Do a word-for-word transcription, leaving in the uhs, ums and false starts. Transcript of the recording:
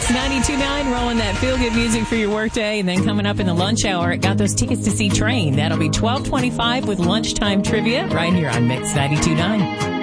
Mix ninety-two point nine, rolling that feel-good music for your workday. And then coming up in the lunch hour, got those tickets to see Train. That'll be twelve twenty-five with lunchtime trivia right here on Mix ninety-two point nine.